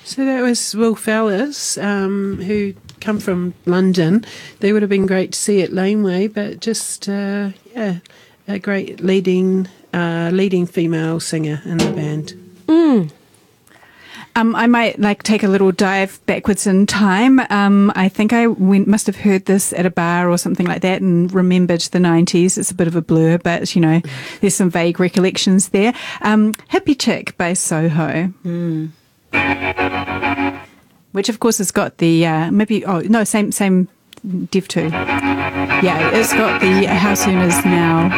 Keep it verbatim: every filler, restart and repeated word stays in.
So that was Wolf Ellis, um, who come from London. They would have been great to see at Laneway, but just, uh, yeah, a great leading uh, leading female singer in the band. Mm. Um, I might like take a little dive backwards in time. Um, I think I went, must have heard this at a bar or something like that and remembered the nineties. It's a bit of a blur, but, you know, there's some vague recollections there. Um, Hippie Chick by Soho. Mm. Which, of course, has got the, uh, maybe, oh, no, same, same Div two. Yeah, it's got the How Soon Is Now.